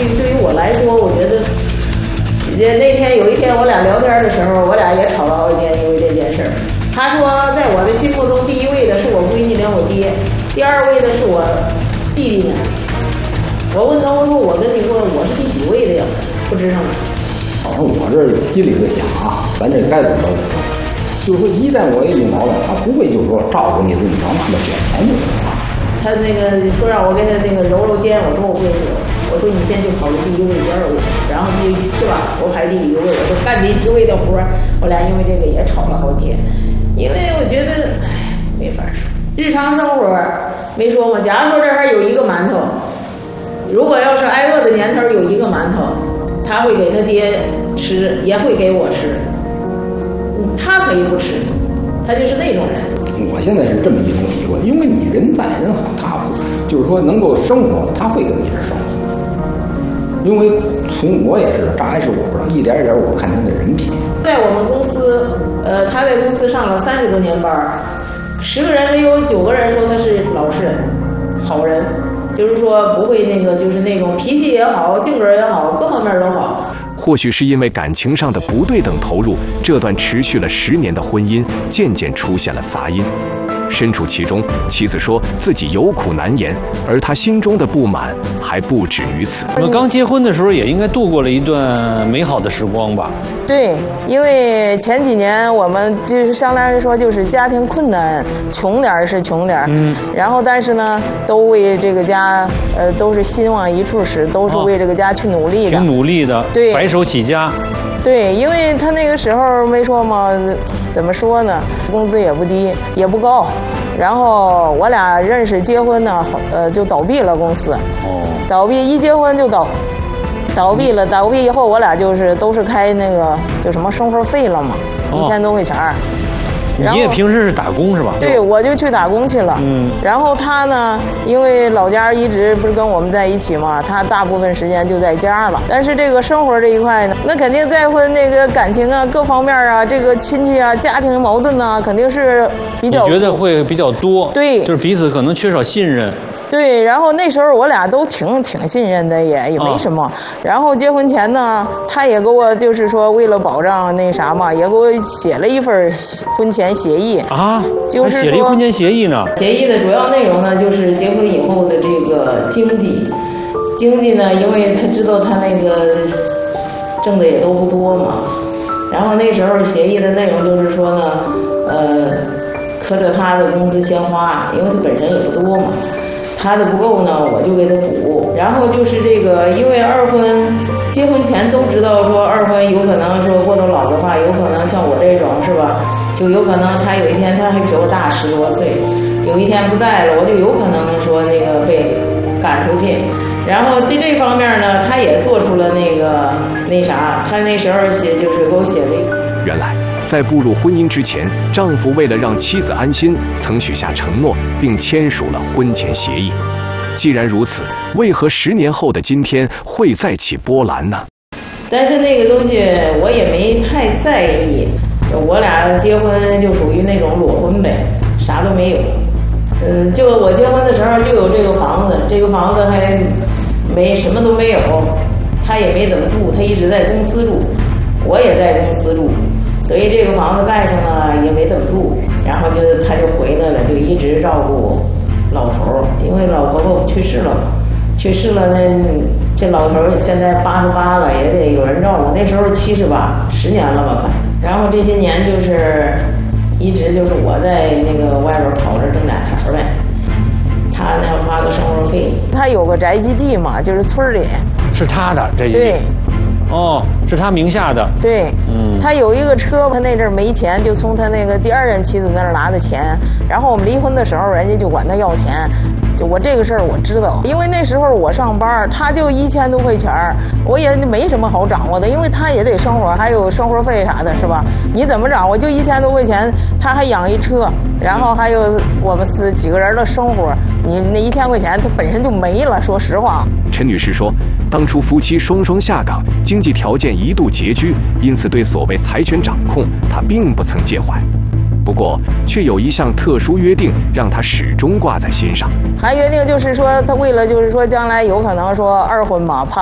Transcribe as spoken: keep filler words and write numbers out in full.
对对于我来说，我觉得，那天有一天我俩聊天的时候，我俩也吵了好几天，因为这件事儿。他说，在我的心目中，第一位的是我闺女跟我爹，第二位的是我弟弟们。我问他，我说我跟你说，我是第几位的呀？不吱声。 好像我这心里头想啊，咱这该怎么着怎么着。就是说，一旦我一领导了，他不会就是说照顾你怎么着，那么卷钱就行了。 他那个说让我给他那个揉揉肩，我说我不揉，我说你先去考虑第一位、第二位，然后你是吧？我排第一位，我说干第几位的活，我俩因为这个也吵了好几天。因为我觉得，哎，没法说。日常生活没说嘛，假如说这还有一个馒头，如果要是挨饿的年头有一个馒头，他会给他爹吃，也会给我吃。他可以不吃，他就是那种人。 我现在是这么一种体会，因为你人在人好，他就是说能够生活，他会跟你这生活。因为从我也知道，张爱是我不知道，一点一点我看他的人品。 在我们公司，呃，他在公司上了三十多年班，十个人没有九个人说他是老实人、好人，就是说不会那个，就是那种脾气也好，性格也好，各方面都好。 或许是因为感情上的不对等投入，这段持续了十年的婚姻渐渐出现了杂音。身处其中，妻子说自己有苦难言，而他心中的不满还不止于此。 我们刚结婚的时候也应该度过了一段美好的时光吧？ 对，因为前几年我们就是相当于说就是家庭困难，穷点是穷点，嗯，然后但是呢，都为这个家，呃，都是心往一处使，都是为这个家去努力的， 挺努力的， 对， 白手起家。 对，因为他那个时候没说嘛，怎么说呢，工资也不低，也不高，然后我俩认识结婚呢，呃，就倒闭了公司，哦，倒闭一结婚就倒，倒闭了，倒闭以后我俩就是都是开那个就什么生活费了嘛，哦、一千多块钱儿。 你也平时是打工是吧？ 对，我就去打工去了。嗯，然后他呢，因为老家一直不是跟我们在一起嘛，他大部分时间就在家了。但是这个生活这一块呢，那肯定再婚那个感情啊，各方面啊，这个亲戚啊，家庭矛盾啊，肯定是比较。 你觉得会比较多？ 对， 就是彼此可能缺少信任。 对，然后那时候我俩都挺挺信任的也，也也没什么。哦、然后结婚前呢，他也给我就是说为了保障那啥嘛，也给我写了一份婚前协议啊， 就是说写了一婚前协议呢。 协议的主要内容呢，就是结婚以后的这个经济，经济呢，因为他知道他那个挣的也都不多嘛，然后那时候协议的内容就是说呢，呃，磕着他的工资先花，因为他本身也不多嘛。他的不够呢，我就给他补。然后就是这个，因为二婚结婚前都知道说二婚有可能说过到老的话，有可能像我这种是吧，就有可能他有一天他还比我大十多岁，有一天不在了，我就有可能说那个被赶出去。然后这这方面呢，他也做出了那个那啥，他那时候写就是给我写了一个。 原来在步入婚姻之前，丈夫为了让妻子安心，曾许下承诺，并签署了婚前协议。既然如此，为何十年后的今天会再起波澜呢？ 但是那个东西我也没太在意，我俩结婚就属于那种裸婚呗，啥都没有。嗯，就我结婚的时候就有这个房子，这个房子还没什么都没有，他也没怎么住，他一直在公司住，我也在公司住。所以这个房子盖上呢也没怎么住，然后就他就回来了，就一直照顾老头儿，因为老婆婆去世了嘛，去世了呢，这老头儿现在八十八了，也得有人照顾。那时候七十八，十年了吧快。然后这些年就是一直就是我在那个外边跑着挣俩钱儿呗，他呢发个生活费。他有个宅基地嘛，就是村里。 是他的宅基地。对。哦，是他名下的。 对，嗯，他有一个车，他那阵儿没钱，就从他那个第二任妻子那儿拿的钱，然后我们离婚的时候，人家就管他要钱。就我这个事儿我知道，因为那时候我上班，他就一千多块钱儿，我也没什么好掌握的，因为他也得生活，还有生活费啥的，是吧？你怎么掌握？就一千多块钱，他还养一车，然后还有我们四几个人的生活，你那一千块钱，他本身就没了。说实话， 陈女士说，当初夫妻双双下岗，经济条件一度拮据，因此对所谓财权掌控，她并不曾介怀。不过，却有一项特殊约定，让她始终挂在心上。 还约定就是说，他为了就是说将来有可能说二婚嘛，怕。